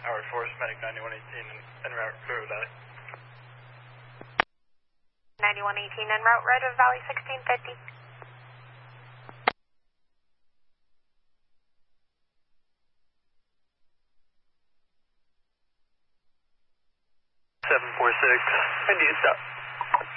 Howard Forest, Medic 9118 en route River Valley. 9118 en route River Valley 1650. 746, Indian stop.